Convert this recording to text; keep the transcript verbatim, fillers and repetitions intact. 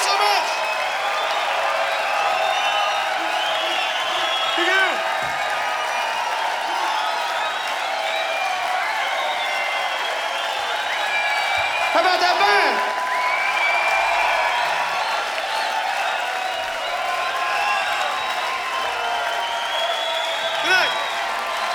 so much. Thank you. How about that bass?